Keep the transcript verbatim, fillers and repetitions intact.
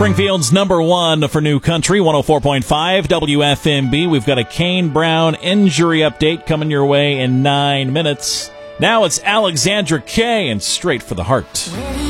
Springfield's number one for New Country, one oh four point five W F M B. We've got a Kane Brown injury update coming your way in nine minutes. Now it's Alexandra Kay and Straight for the Heart.